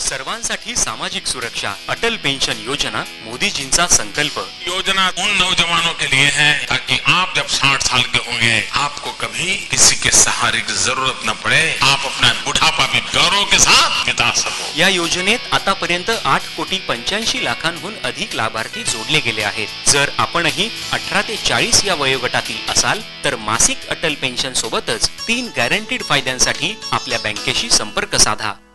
सर्वांसाठी सामाजिक सुरक्षा अटल पेंशन योजना मोदीजींचा संकल्प। योजना उन नौजवानों के लिए है ताकि आप जब 60 साल के होंगे आपको कभी किसी के सहारे की जरूरत न पड़े, आप अपना बुढ़ापा भी गौरव के साथ बिता सको। या योजनेत आतापर्यंत 8,85,00,000 अधिक लाभार्थी जोडले गेले आहेत। जर आपणही 18 ते 40 या वयोगटातील असाल तर मासिक अटल पेन्शन सोबतच 3 गॅरंटीड फायद्यांसाठी आपल्या बँकेशी संपर्क साधा।